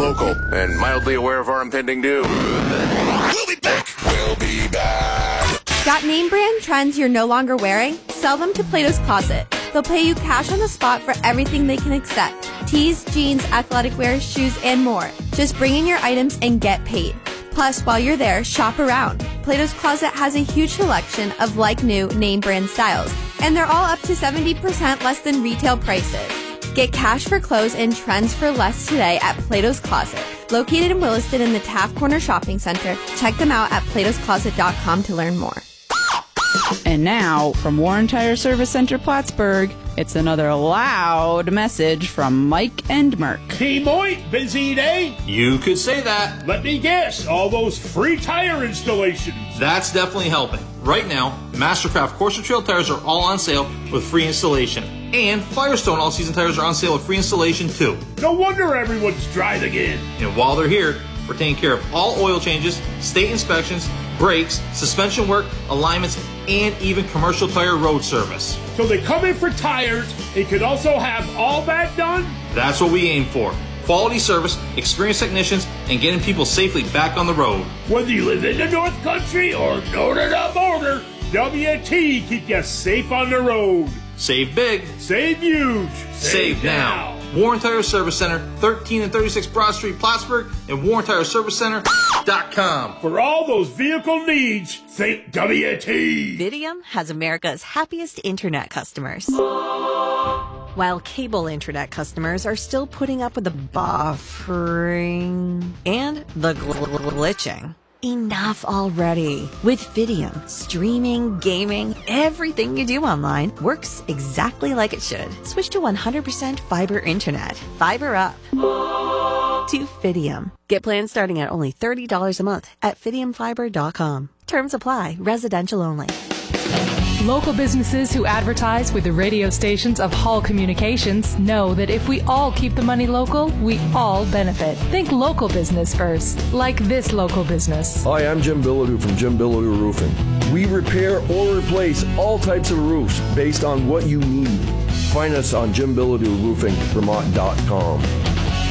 local and mildly aware of our impending doom. We'll be back. We'll be back. Got name brand trends you're no longer wearing? Sell them to Plato's Closet. They'll pay you cash on the spot for everything they can accept. Tees, jeans, athletic wear, shoes, and more. Just bring in your items and get paid. Plus, while you're there, shop around. Plato's Closet has a huge selection of like-new name brand styles, and they're all up to 70% less than retail prices. Get cash for clothes and trends for less today at Plato's Closet. Located in Williston in the Taft Corner Shopping Center. Check them out at platoscloset.com to learn more. And now, from Warren Tire Service Center Plattsburgh, it's another loud message from Mike and Merck. Hey, Moit, busy day? You could say that. Let me guess, all those free tire installations. That's definitely helping. Right now, Mastercraft Course Trail tires are all on sale with free installation. And Firestone all-season tires are on sale with free installation, too. No wonder everyone's driving in. And while they're here, we're taking care of all oil changes, state inspections, brakes, suspension work, alignments, and even commercial tire road service. So they come in for tires and can also have all that done? That's what we aim for. Quality service, experienced technicians, and getting people safely back on the road. Whether you live in the North Country or north of the border, WT keep you safe on the road. Save big. Save huge. Save now. Warren Tire Service Center, 13 and 36 Broad Street, Plattsburgh, and WarrenTireServiceCenter.com. For all those vehicle needs, think WT. Fidium has America's happiest internet customers. While cable internet customers are still putting up with the buffering and the glitching. Enough already. With Fidium, streaming, gaming, everything you do online works exactly like it should. Switch to 100% fiber internet. Fiber up. To Fidium. Get plans starting at only $30 a month at FidiumFiber.com. Terms apply. Residential only. Local businesses who advertise with the radio stations of Hall Communications know that if we all keep the money local, we all benefit. Think local business first, like this local business. Hi, I'm Jim Bilodeau from Jim Bilodeau Roofing. We repair or replace all types of roofs based on what you need. Find us on JimBilodeauRoofingVermont.com.